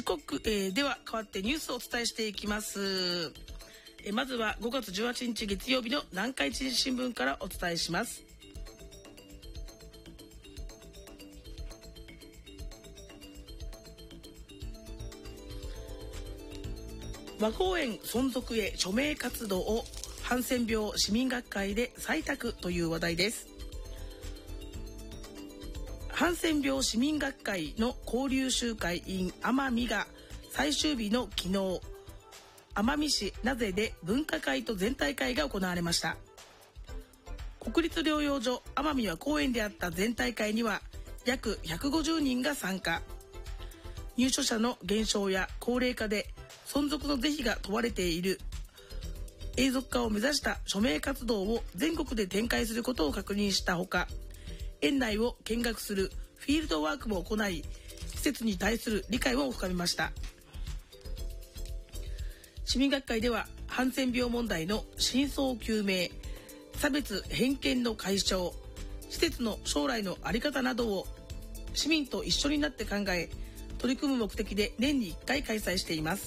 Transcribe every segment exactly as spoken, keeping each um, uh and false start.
刻、えー、では変わってニュースをお伝えしていきます。えー、まずはごがつじゅうはちにち月曜日の南海地市新聞からお伝えします。和光園存続へ署名活動をハンセン病市民学会で採択という話題です。ハンセン病市民学会の交流集会 in 奄美が最終日の昨日、奄美市名瀬で分科会と全体会が行われました。国立療養所奄美は公園であった全体会には約ひゃくごじゅうにんが参加。入所者の減少や高齢化で存続の是非が問われている永続化を目指した署名活動を全国で展開することを確認したほか、園内を見学するフィールドワークも行い、施設に対する理解を深めました。市民学会ではハンセン病問題の真相究明、差別偏見の解消、施設の将来の在り方などを市民と一緒になって考え、取り組む目的で年にいっかい開催しています。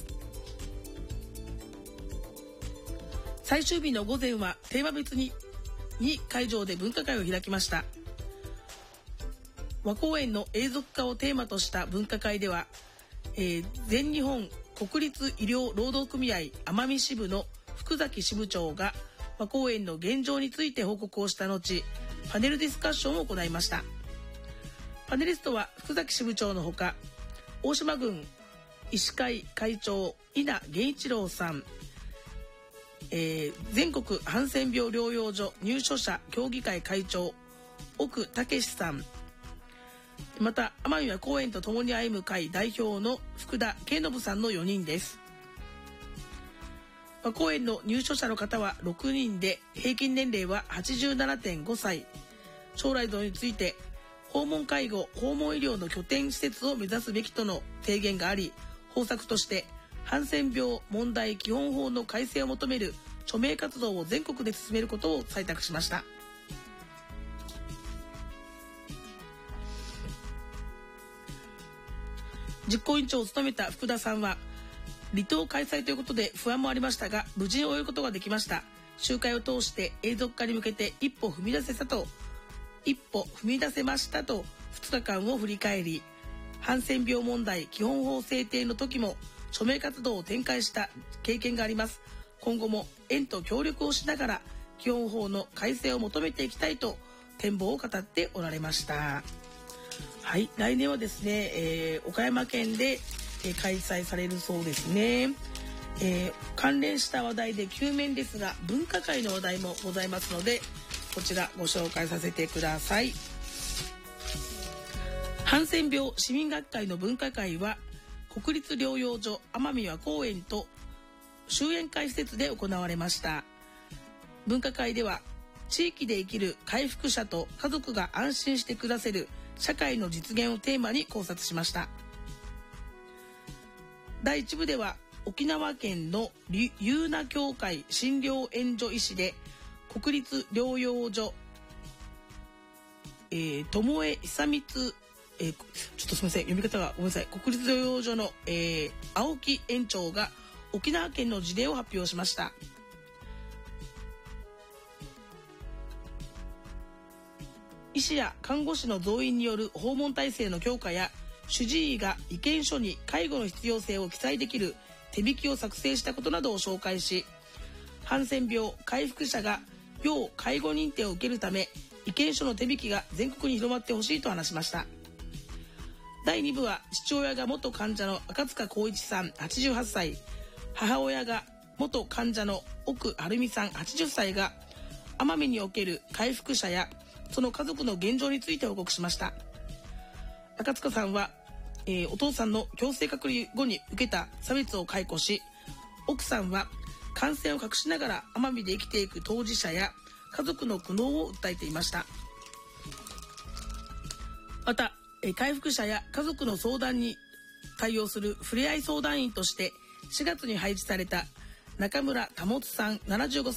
最終日の午前はテーマ別にに会場で分科会を開きました。和光園の永続化をテーマとした分科会では、えー、全日本国立医療労働組合奄美支部の福崎支部長が和光園の現状について報告をした後、パネルディスカッションを行いました。パネリストは福崎支部長のほか、大島郡医師会会長稲源一郎さん、えー、全国ハンセン病療養所入所者協議会会長奥武さん、また奄美は公園と共に歩む会代表の福田慶信さんのよにんです。公園の入所者の方はろくにんで、平均年齢は はちじゅうななてんごさい。将来像について、訪問介護訪問医療の拠点施設を目指すべきとの提言があり、方策としてハンセン病問題基本法の改正を求める署名活動を全国で進めることを採択しました。実行委員長を務めた福田さんは、離島開催ということで不安もありましたが、無事に終えることができました。集会を通して永続化に向けて一歩踏み出せたと一歩踏み出せましたとふつかかんを振り返り、ハンセン病問題基本法制定の時も署名活動を展開した経験があります。今後も園と協力をしながら基本法の改正を求めていきたいと展望を語っておられました。はい、来年はですね、えー、岡山県で、えー、開催されるそうですね。えー、関連した話題できゅうめんですが、分科会の話題もございますので、こちらご紹介させてください。ハンセン病市民学会の分科会は、国立療養所奄美和公園と終園会施設で行われました。分科会では、地域で生きる回復者と家族が安心して暮らせる社会の実現をテーマに考察しました。だいいち部では、沖縄県のゆうな協会診療援助医師で国立療養所、えー、友江久光、えー、ちょっとすみません、読み方がごめんなさい。国立療養所の、えー、青木園長が沖縄県の事例を発表しました。医師や看護師の増員による訪問体制の強化や、主治医が意見書に介護の必要性を記載できる手引きを作成したことなどを紹介し、ハンセン病回復者が要介護認定を受けるため、意見書の手引きが全国に広まってほしいと話しました。だいに部は、父親が元患者の赤塚光一さんはちじゅうはっさい、母親が元患者の奥晴美さんはちじゅっさいが、奄美における回復者やその家族の現状について報告しました。赤塚さんは、えー、お父さんの強制隔離後に受けた差別を解雇し、奥さんは感染を隠しながら奄美で生きていく当事者や家族の苦悩を訴えていました。また、えー、回復者や家族の相談に対応するふれあい相談員としてしがつに配置された中村保さんななじゅうご